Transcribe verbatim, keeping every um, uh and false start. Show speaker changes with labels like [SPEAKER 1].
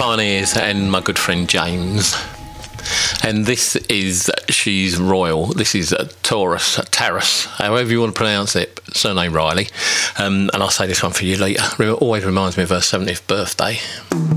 [SPEAKER 1] Pioneers and my good friend James. And this is, she's royal. This is a Taurus, a Taurus, however you want to pronounce it, surname Riley. Um, and I'll say this one for you later. It always reminds me of her seventieth birthday.